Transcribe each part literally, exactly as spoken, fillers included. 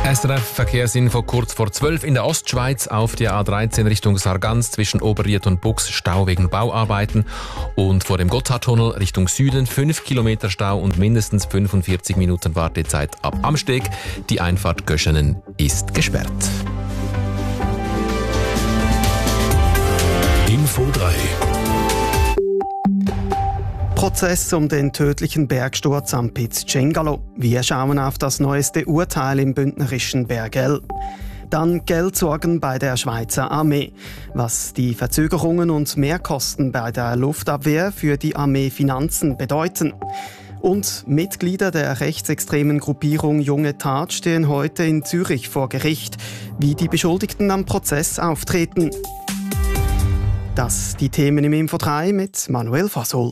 S R F Verkehrsinfo kurz vor zwölf in der Ostschweiz auf der A dreizehn Richtung Sargans zwischen Oberried und Bux Stau wegen Bauarbeiten und vor dem Gotthardtunnel Richtung Süden fünf Kilometer Stau und mindestens fünfundvierzig Minuten Wartezeit ab Amsteg. Die Einfahrt Göschenen ist gesperrt. Info drei. Prozess um den tödlichen Bergsturz am Piz Cengalo. Wir schauen auf das neueste Urteil im bündnerischen Bergell. Dann Geldsorgen bei der Schweizer Armee. Was die Verzögerungen und Mehrkosten bei der Luftabwehr für die Armeefinanzen bedeuten. Und Mitglieder der rechtsextremen Gruppierung Junge Tat stehen heute in Zürich vor Gericht, wie die Beschuldigten am Prozess auftreten. Das die Themen im Info drei mit Manuel Fasol.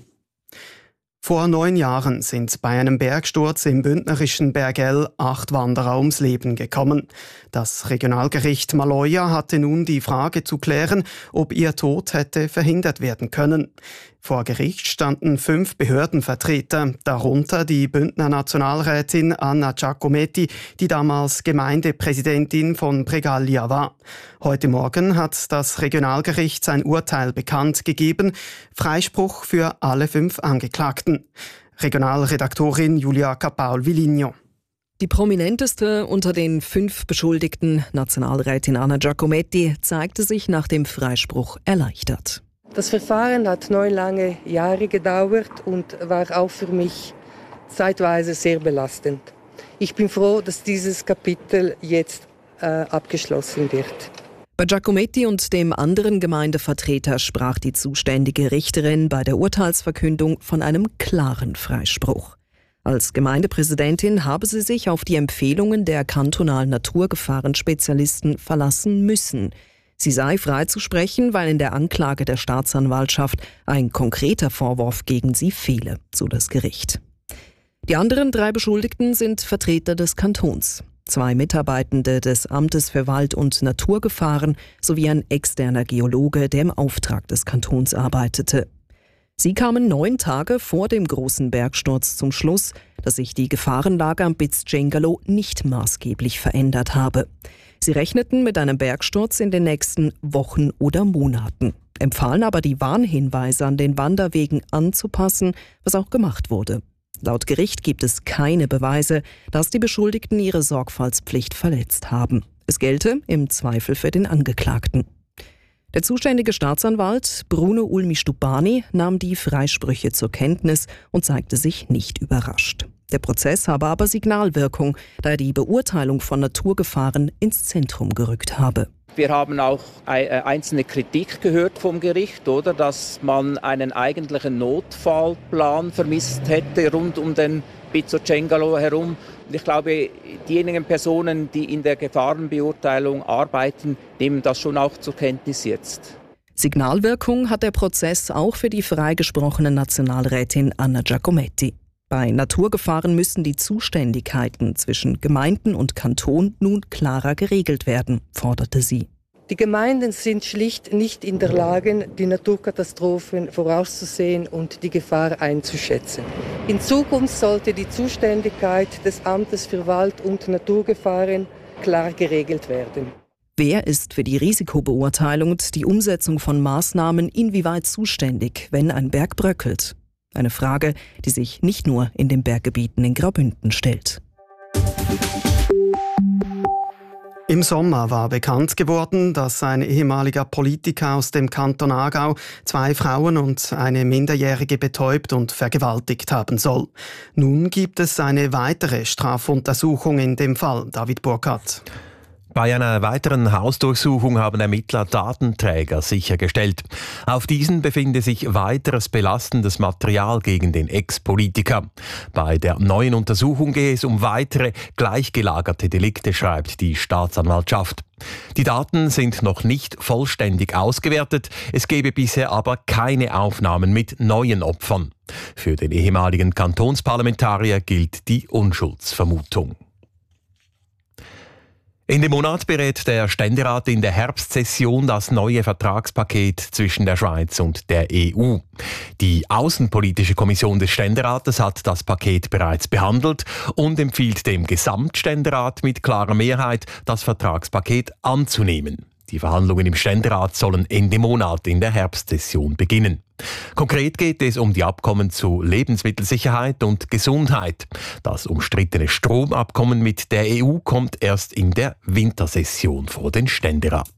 Vor neun Jahren sind bei einem Bergsturz im bündnerischen Bergell acht Wanderer ums Leben gekommen. Das Regionalgericht Maloja hatte nun die Frage zu klären, ob ihr Tod hätte verhindert werden können. Vor Gericht standen fünf Behördenvertreter, darunter die Bündner Nationalrätin Anna Giacometti, die damals Gemeindepräsidentin von Bregaglia war. Heute Morgen hat das Regionalgericht sein Urteil bekannt gegeben. Freispruch für alle fünf Angeklagten. Regionalredaktorin Julia Capaul-Viligno. Die prominenteste unter den fünf Beschuldigten, Nationalrätin Anna Giacometti, zeigte sich nach dem Freispruch erleichtert. Das Verfahren hat neun lange Jahre gedauert und war auch für mich zeitweise sehr belastend. Ich bin froh, dass dieses Kapitel jetzt äh, abgeschlossen wird. Bei Giacometti und dem anderen Gemeindevertreter sprach die zuständige Richterin bei der Urteilsverkündung von einem klaren Freispruch. Als Gemeindepräsidentin habe sie sich auf die Empfehlungen der kantonalen Naturgefahrenspezialisten verlassen müssen. Sie sei freizusprechen, weil in der Anklage der Staatsanwaltschaft ein konkreter Vorwurf gegen sie fehle, so das Gericht. Die anderen drei Beschuldigten sind Vertreter des Kantons. Zwei Mitarbeitende des Amtes für Wald- und Naturgefahren sowie ein externer Geologe, der im Auftrag des Kantons arbeitete. Sie kamen neun Tage vor dem großen Bergsturz zum Schluss, dass sich die Gefahrenlage am Piz Cengalo nicht maßgeblich verändert habe. Sie rechneten mit einem Bergsturz in den nächsten Wochen oder Monaten, empfahlen aber die Warnhinweise an den Wanderwegen anzupassen, was auch gemacht wurde. Laut Gericht gibt es keine Beweise, dass die Beschuldigten ihre Sorgfaltspflicht verletzt haben. Es gelte im Zweifel für den Angeklagten. Der zuständige Staatsanwalt Bruno Ulmi-Stupani nahm die Freisprüche zur Kenntnis und zeigte sich nicht überrascht. Der Prozess habe aber Signalwirkung, da er die Beurteilung von Naturgefahren ins Zentrum gerückt habe. Wir haben auch einzelne Kritik gehört vom Gericht, oder, dass man einen eigentlichen Notfallplan vermisst hätte rund um den Piz Cengalo herum. Und ich glaube, diejenigen Personen, die in der Gefahrenbeurteilung arbeiten, nehmen das schon auch zur Kenntnis jetzt. Signalwirkung hat der Prozess auch für die freigesprochene Nationalrätin Anna Giacometti. Bei Naturgefahren müssen die Zuständigkeiten zwischen Gemeinden und Kanton nun klarer geregelt werden, forderte sie. Die Gemeinden sind schlicht nicht in der Lage, die Naturkatastrophen vorauszusehen und die Gefahr einzuschätzen. In Zukunft sollte die Zuständigkeit des Amtes für Wald- und Naturgefahren klar geregelt werden. Wer ist für die Risikobeurteilung und die Umsetzung von Maßnahmen inwieweit zuständig, wenn ein Berg bröckelt? Eine Frage, die sich nicht nur in den Berggebieten in Graubünden stellt. Im Sommer war bekannt geworden, dass ein ehemaliger Politiker aus dem Kanton Aargau zwei Frauen und eine Minderjährige betäubt und vergewaltigt haben soll. Nun gibt es eine weitere Strafuntersuchung in dem Fall. David Burkhardt. Bei einer weiteren Hausdurchsuchung haben Ermittler Datenträger sichergestellt. Auf diesen befinde sich weiteres belastendes Material gegen den Ex-Politiker. Bei der neuen Untersuchung gehe es um weitere gleichgelagerte Delikte, schreibt die Staatsanwaltschaft. Die Daten sind noch nicht vollständig ausgewertet, es gebe bisher aber keine Aufnahmen mit neuen Opfern. Für den ehemaligen Kantonsparlamentarier gilt die Unschuldsvermutung. Ende Monat berät der Ständerat in der Herbstsession das neue Vertragspaket zwischen der Schweiz und der E U. Die Außenpolitische Kommission des Ständerates hat das Paket bereits behandelt und empfiehlt dem Gesamtständerat mit klarer Mehrheit, das Vertragspaket anzunehmen. Die Verhandlungen im Ständerat sollen Ende Monat in der Herbstsession beginnen. Konkret geht es um die Abkommen zu Lebensmittelsicherheit und Gesundheit. Das umstrittene Stromabkommen mit der E U kommt erst in der Wintersession vor den Ständerat.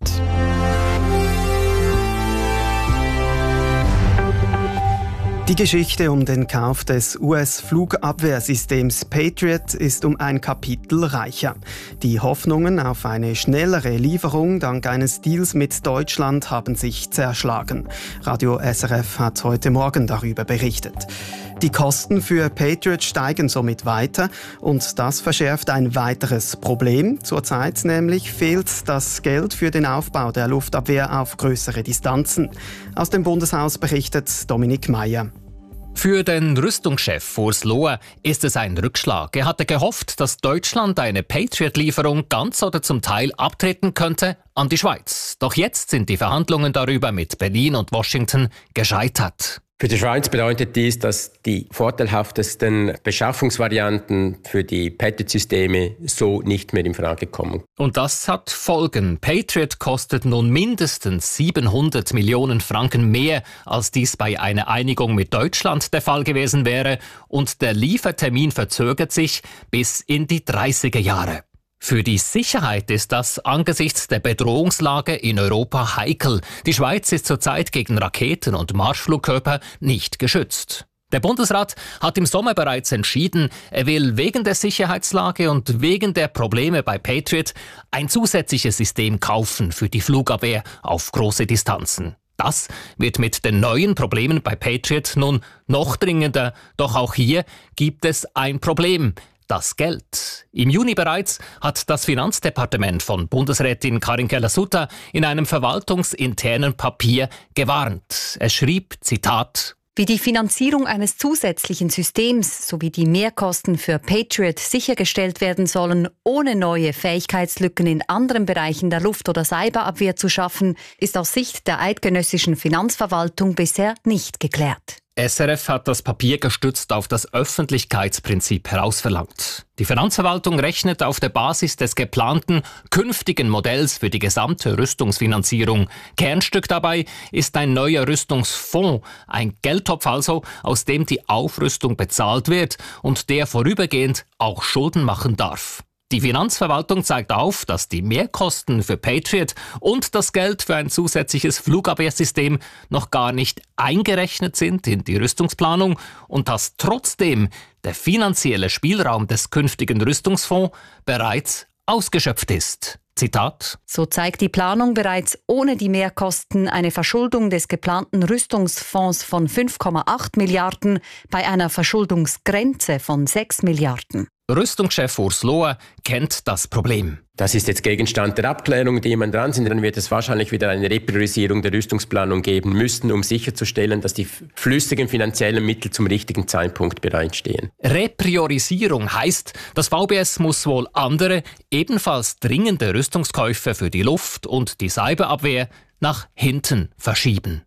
Die Geschichte um den Kauf des U S-Flugabwehrsystems Patriot ist um ein Kapitel reicher. Die Hoffnungen auf eine schnellere Lieferung dank eines Deals mit Deutschland haben sich zerschlagen. Radio S R F hat heute Morgen darüber berichtet. Die Kosten für Patriot steigen somit weiter und das verschärft ein weiteres Problem. Zurzeit nämlich fehlt das Geld für den Aufbau der Luftabwehr auf größere Distanzen. Aus dem Bundeshaus berichtet Dominik Meyer. Für den Rüstungschef Urs Lohr ist es ein Rückschlag. Er hatte gehofft, dass Deutschland eine Patriot-Lieferung ganz oder zum Teil abtreten könnte an die Schweiz. Doch jetzt sind die Verhandlungen darüber mit Berlin und Washington gescheitert. Für die Schweiz bedeutet dies, dass die vorteilhaftesten Beschaffungsvarianten für die Patriot-Systeme so nicht mehr in Frage kommen. Und das hat Folgen. Patriot kostet nun mindestens siebenhundert Millionen Franken mehr, als dies bei einer Einigung mit Deutschland der Fall gewesen wäre. Und der Liefertermin verzögert sich bis in die dreißiger Jahre. Für die Sicherheit ist das angesichts der Bedrohungslage in Europa heikel. Die Schweiz ist zurzeit gegen Raketen und Marschflugkörper nicht geschützt. Der Bundesrat hat im Sommer bereits entschieden, er will wegen der Sicherheitslage und wegen der Probleme bei Patriot ein zusätzliches System kaufen für die Flugabwehr auf große Distanzen. Das wird mit den neuen Problemen bei Patriot nun noch dringender. Doch auch hier gibt es ein Problem. Das Geld. Im Juni bereits hat das Finanzdepartement von Bundesrätin Karin Keller-Sutter in einem verwaltungsinternen Papier gewarnt. Es schrieb, Zitat, wie die Finanzierung eines zusätzlichen Systems sowie die Mehrkosten für Patriot sichergestellt werden sollen, ohne neue Fähigkeitslücken in anderen Bereichen der Luft- oder Cyberabwehr zu schaffen, ist aus Sicht der eidgenössischen Finanzverwaltung bisher nicht geklärt. S R F hat das Papier gestützt auf das Öffentlichkeitsprinzip herausverlangt. Die Finanzverwaltung rechnet auf der Basis des geplanten künftigen Modells für die gesamte Rüstungsfinanzierung. Kernstück dabei ist ein neuer Rüstungsfonds, ein Geldtopf also, aus dem die Aufrüstung bezahlt wird und der vorübergehend auch Schulden machen darf. Die Finanzverwaltung zeigt auf, dass die Mehrkosten für Patriot und das Geld für ein zusätzliches Flugabwehrsystem noch gar nicht eingerechnet sind in die Rüstungsplanung und dass trotzdem der finanzielle Spielraum des künftigen Rüstungsfonds bereits ausgeschöpft ist. Zitat. So zeigt die Planung bereits ohne die Mehrkosten eine Verschuldung des geplanten Rüstungsfonds von fünf Komma acht Milliarden bei einer Verschuldungsgrenze von sechs Milliarden. Rüstungschef Urs Lohr kennt das Problem. Das ist jetzt Gegenstand der Abklärung, die immer dran sind. Dann wird es wahrscheinlich wieder eine Repriorisierung der Rüstungsplanung geben müssen, um sicherzustellen, dass die flüssigen finanziellen Mittel zum richtigen Zeitpunkt bereitstehen. Repriorisierung heißt, das V B S muss wohl andere, ebenfalls dringende Rüstungskäufe für die Luft- und die Cyberabwehr nach hinten verschieben.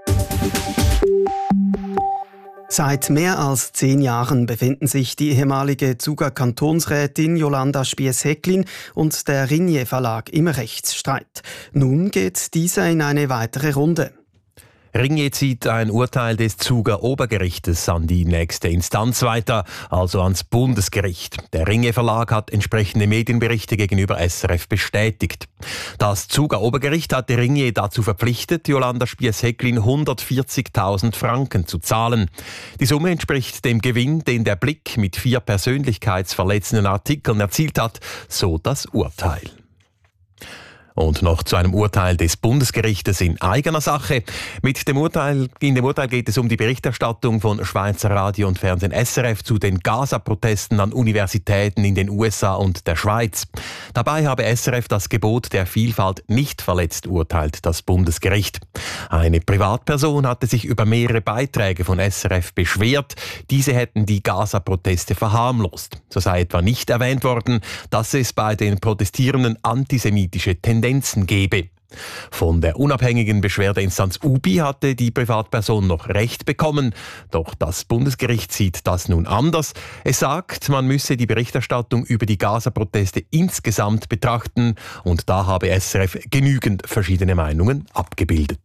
Seit mehr als zehn Jahren befinden sich die ehemalige Zuger Kantonsrätin Jolanda Spiess-Häcklin und der Ringier Verlag im Rechtsstreit. Nun geht dieser in eine weitere Runde. Ringier zieht ein Urteil des Zuger Obergerichtes an die nächste Instanz weiter, also ans Bundesgericht. Der Ringier Verlag hat entsprechende Medienberichte gegenüber S R F bestätigt. Das Zuger Obergericht hatte Ringier dazu verpflichtet, Jolanda Spiess-Häcklin hundertvierzigtausend Franken zu zahlen. Die Summe entspricht dem Gewinn, den der Blick mit vier persönlichkeitsverletzenden Artikeln erzielt hat, so das Urteil. Und noch zu einem Urteil des Bundesgerichtes in eigener Sache. Mit dem Urteil, in dem Urteil geht es um die Berichterstattung von Schweizer Radio und Fernsehen S R F zu den Gaza-Protesten an Universitäten in den U S A und der Schweiz. Dabei habe S R F das Gebot der Vielfalt nicht verletzt, urteilt das Bundesgericht. Eine Privatperson hatte sich über mehrere Beiträge von S R F beschwert. Diese hätten die Gaza-Proteste verharmlost. So sei etwa nicht erwähnt worden, dass es bei den Protestierenden antisemitische Tendenzen gebe. Von der unabhängigen Beschwerdeinstanz U B I hatte die Privatperson noch Recht bekommen. Doch das Bundesgericht sieht das nun anders. Es sagt, man müsse die Berichterstattung über die Gaza-Proteste insgesamt betrachten. Und da habe S R F genügend verschiedene Meinungen abgebildet.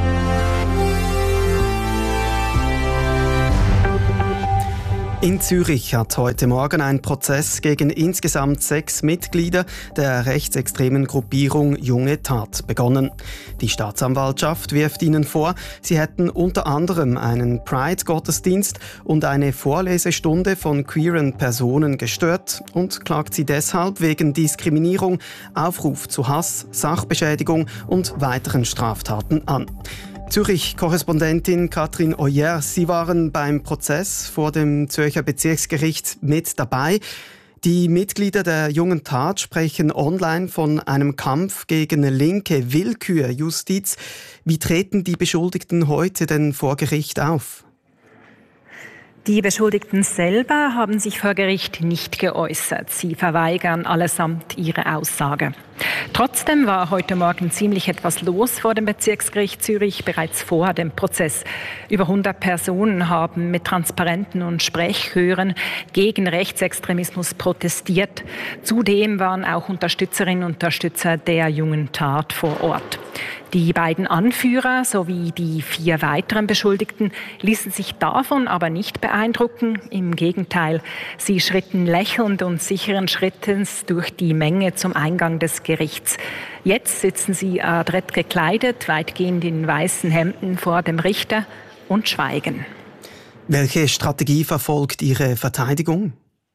In Zürich hat heute Morgen ein Prozess gegen insgesamt sechs Mitglieder der rechtsextremen Gruppierung Junge Tat begonnen. Die Staatsanwaltschaft wirft ihnen vor, sie hätten unter anderem einen Pride-Gottesdienst und eine Vorlesestunde von queeren Personen gestört und klagt sie deshalb wegen Diskriminierung, Aufruf zu Hass, Sachbeschädigung und weiteren Straftaten an. Zürich-Korrespondentin Katrin Oyer, Sie waren beim Prozess vor dem Zürcher Bezirksgericht mit dabei. Die Mitglieder der Jungen Tat sprechen online von einem Kampf gegen linke Willkürjustiz. Wie treten die Beschuldigten heute denn vor Gericht auf? Die Beschuldigten selber haben sich vor Gericht nicht geäußert. Sie verweigern allesamt ihre Aussage. Trotzdem war heute Morgen ziemlich etwas los vor dem Bezirksgericht Zürich, bereits vor dem Prozess. Über hundert Personen haben mit Transparenten und Sprechchören gegen Rechtsextremismus protestiert. Zudem waren auch Unterstützerinnen und Unterstützer der Jungen Tat vor Ort. Die beiden Anführer sowie die vier weiteren Beschuldigten ließen sich davon aber nicht beeindrucken. Im Gegenteil, sie schritten lächelnd und sicheren Schrittes durch die Menge zum Eingang des Gerichts. Jetzt sitzen sie adrett gekleidet, weitgehend in weißen Hemden vor dem Richter und schweigen. Welche Strategie verfolgt Ihre Verteidigung?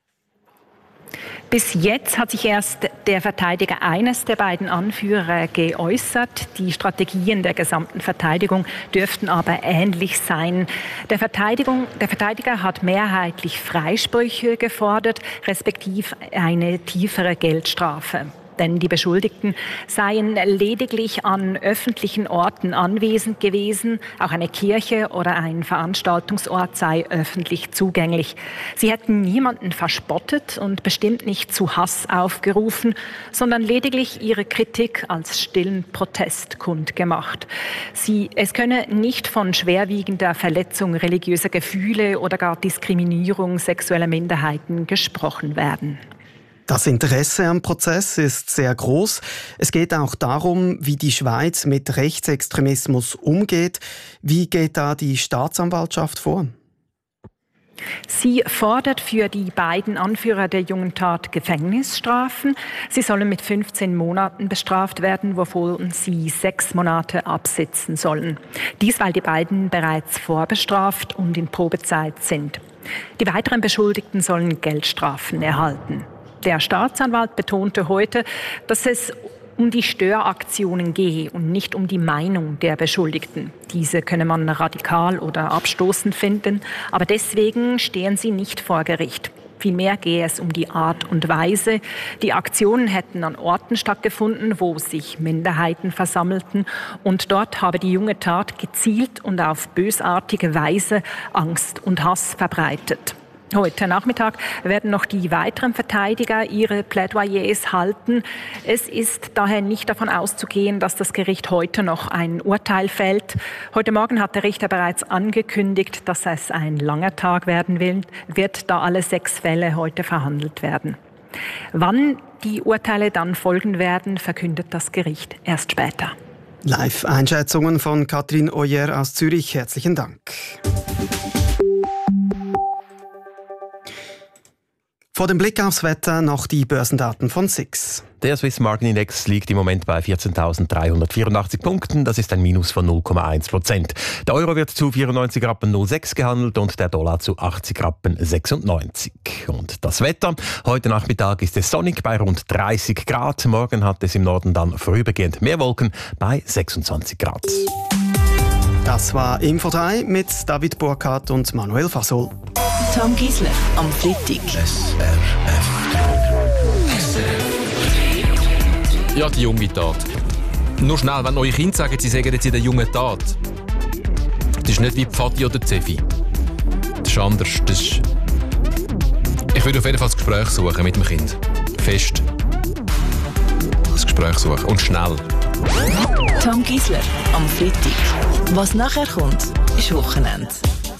Bis jetzt hat sich erst der Verteidiger eines der beiden Anführer geäußert. Die Strategien der gesamten Verteidigung dürften aber ähnlich sein. Der, Verteidigung, der Verteidiger hat mehrheitlich Freisprüche gefordert, respektive eine tiefere Geldstrafe. Denn die Beschuldigten seien lediglich an öffentlichen Orten anwesend gewesen. Auch eine Kirche oder ein Veranstaltungsort sei öffentlich zugänglich. Sie hätten niemanden verspottet und bestimmt nicht zu Hass aufgerufen, sondern lediglich ihre Kritik als stillen Protest kundgemacht. Sie, es könne nicht von schwerwiegender Verletzung religiöser Gefühle oder gar Diskriminierung sexueller Minderheiten gesprochen werden. Das Interesse am Prozess ist sehr groß. Es geht auch darum, wie die Schweiz mit Rechtsextremismus umgeht. Wie geht da die Staatsanwaltschaft vor? Sie fordert für die beiden Anführer der Jungen Tat Gefängnisstrafen. Sie sollen mit fünfzehn Monaten bestraft werden, wovon sie sechs Monate absitzen sollen. Dies, weil die beiden bereits vorbestraft und in Probezeit sind. Die weiteren Beschuldigten sollen Geldstrafen erhalten. Der Staatsanwalt betonte heute, dass es um die Störaktionen gehe und nicht um die Meinung der Beschuldigten. Diese könne man radikal oder abstoßend finden, aber deswegen stehen sie nicht vor Gericht. Vielmehr gehe es um die Art und Weise. Die Aktionen hätten an Orten stattgefunden, wo sich Minderheiten versammelten. Und dort habe die Junge Tat gezielt und auf bösartige Weise Angst und Hass verbreitet. Heute Nachmittag werden noch die weiteren Verteidiger ihre Plädoyers halten. Es ist daher nicht davon auszugehen, dass das Gericht heute noch ein Urteil fällt. Heute Morgen hat der Richter bereits angekündigt, dass es ein langer Tag werden wird, da alle sechs Fälle heute verhandelt werden. Wann die Urteile dann folgen werden, verkündet das Gericht erst später. Live-Einschätzungen von Katrin Oyer aus Zürich. Herzlichen Dank. Vor dem Blick aufs Wetter noch die Börsendaten von S I X. Der Swiss Market Index liegt im Moment bei vierzehntausenddreihundertvierundachtzig Punkten. Das ist ein Minus von null Komma eins Prozent. Der Euro wird zu vierundneunzig Rappen null sechs gehandelt und der Dollar zu achtzig Rappen sechsundneunzig. Und das Wetter? Heute Nachmittag ist es sonnig bei rund dreißig Grad. Morgen hat es im Norden dann vorübergehend mehr Wolken bei sechsundzwanzig Grad. Das war Info drei mit David Burkhardt und Manuel Fasol. Tom Gisler am Freitag. S R F drei. Ja, die junge Tat. Nur schnell, wenn eure Kinder sagen, sie sagen jetzt in der jungen Tat. Das ist nicht wie Pfadi oder Zefi. Das ist anders. Das ist ich würde auf jeden Fall das Gespräch suchen mit dem Kind. Fest. Das Gespräch suchen. Und schnell. Tom Gisler am Freitag. Was nachher kommt, ist Wochenende.